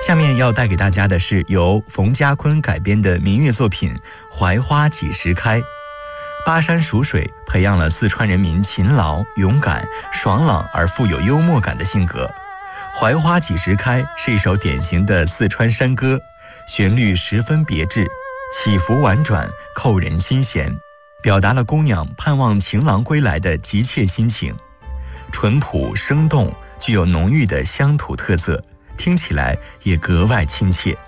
下面要带给大家的是由冯家坤改编的民乐作品《槐花几时开》。巴山蜀水培养了四川人民勤劳、勇敢、爽朗而富有幽默感的性格。《槐花几时开》是一首典型的四川山歌，旋律十分别致，起伏婉转，扣人心弦，表达了姑娘盼望情郎归来的急切心情。淳朴生动，具有浓郁的乡土特色，听起来也格外亲切。